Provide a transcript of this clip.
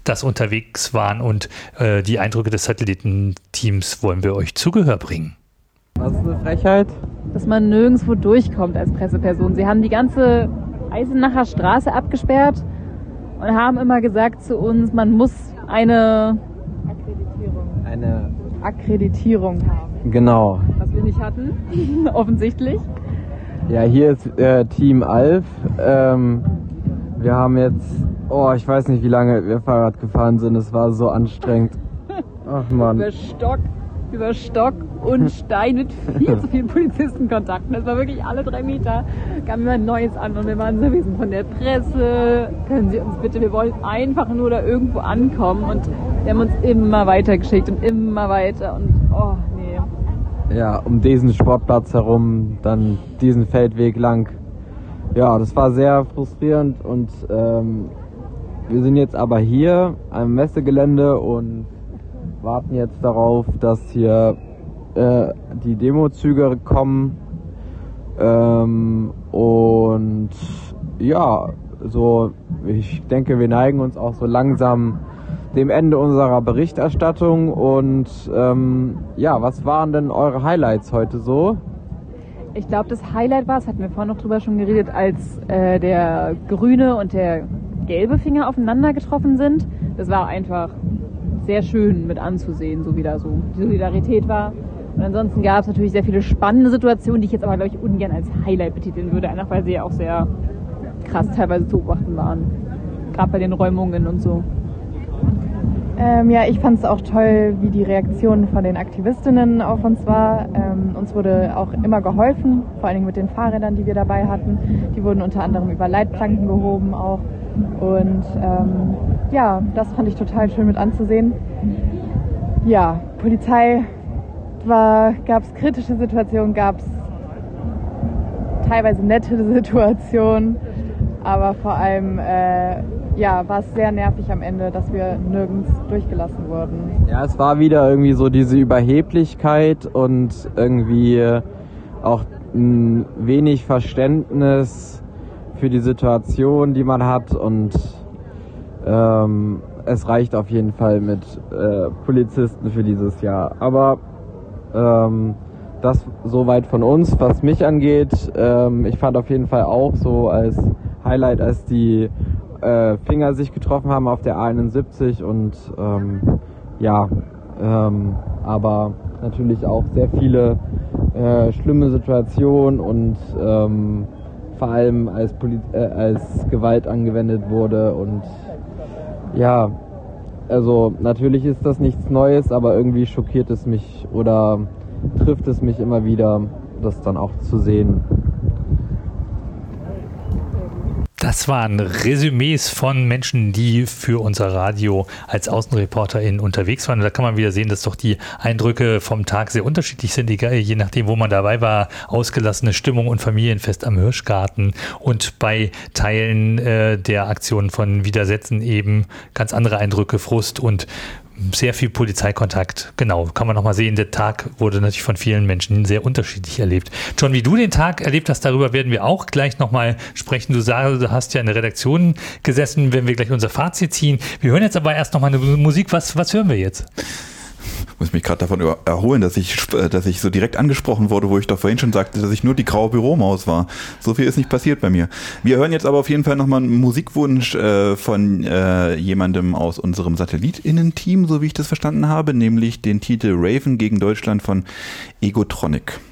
das unterwegs waren und die Eindrücke des Satellitenteams wollen wir euch zu Gehör bringen. Was ist eine Frechheit? Dass man nirgendwo durchkommt als Presseperson. Sie haben die ganze Eisenacher Straße abgesperrt und haben immer gesagt zu uns, man muss eine Akkreditierung haben. Genau. Was wir nicht hatten, offensichtlich. Ja, hier ist Team Alf. Wir haben jetzt, ich weiß nicht, wie lange wir Fahrrad gefahren sind. Es war so anstrengend. Ach Mann. Über Stock und Stein mit viel zu vielen Polizistenkontakten. Das war wirklich alle 3 Meter, kam immer Neues an und wir waren so, wir sind von der Presse, können Sie uns bitte, wir wollen einfach nur da irgendwo ankommen und die haben uns immer weiter geschickt und immer weiter und nee. Ja, um diesen Sportplatz herum, dann diesen Feldweg lang. Ja, das war sehr frustrierend und wir sind jetzt aber hier am Messegelände und warten jetzt darauf, dass hier die Demozüge kommen und ja, so ich denke, wir neigen uns auch so langsam dem Ende unserer Berichterstattung und was waren denn eure Highlights heute so? Ich glaube, das Highlight war, das hatten wir vorhin noch drüber schon geredet, als der grüne und der gelbe Finger aufeinander getroffen sind. Das war einfach sehr schön mit anzusehen, so wie da so die Solidarität war. Und ansonsten gab es natürlich sehr viele spannende Situationen, die ich jetzt aber, glaube ich, ungern als Highlight betiteln würde, einfach weil sie ja auch sehr krass teilweise zu beobachten waren. Gerade bei den Räumungen und so. Ich fand es auch toll, wie die Reaktion von den Aktivistinnen auf uns war. Uns wurde auch immer geholfen, vor allen Dingen mit den Fahrrädern, die wir dabei hatten. Die wurden unter anderem über Leitplanken gehoben auch. Und das fand ich total schön mit anzusehen. Ja, Polizei gab es kritische Situationen, gab es teilweise nette Situationen, aber vor allem war es sehr nervig am Ende, dass wir nirgends durchgelassen wurden. Ja, es war wieder irgendwie so diese Überheblichkeit und irgendwie auch ein wenig Verständnis für die Situation, die man hat und es reicht auf jeden Fall mit Polizisten für dieses Jahr. Aber das soweit von uns, was mich angeht. Ich fand auf jeden Fall auch so als Highlight, als die Finger sich getroffen haben auf der A71 und aber natürlich auch sehr viele schlimme Situationen und vor allem als Gewalt angewendet wurde und ja, also natürlich ist das nichts Neues, aber irgendwie schockiert es mich oder trifft es mich immer wieder, das dann auch zu sehen. Das waren Resümees von Menschen, die für unser Radio als AußenreporterInnen unterwegs waren. Und da kann man wieder sehen, dass doch die Eindrücke vom Tag sehr unterschiedlich sind, je nachdem, wo man dabei war. Ausgelassene Stimmung und Familienfest am Hirschgarten und bei Teilen der Aktionen von Widersetzen eben ganz andere Eindrücke, Frust und sehr viel Polizeikontakt. Genau, kann man nochmal sehen, der Tag wurde natürlich von vielen Menschen sehr unterschiedlich erlebt. John, wie du den Tag erlebt hast, darüber werden wir auch gleich nochmal sprechen. Du hast ja in der Redaktion gesessen, wenn wir gleich unser Fazit ziehen. Wir hören jetzt aber erst nochmal eine Musik. Was hören wir jetzt? Ich muss mich gerade davon erholen, dass ich so direkt angesprochen wurde, wo ich doch vorhin schon sagte, dass ich nur die graue Büromaus war. So viel ist nicht passiert bei mir. Wir hören jetzt aber auf jeden Fall nochmal einen Musikwunsch von jemandem aus unserem SatellitInnen-Team, so wie ich das verstanden habe, nämlich den Titel Raven gegen Deutschland von Egotronic.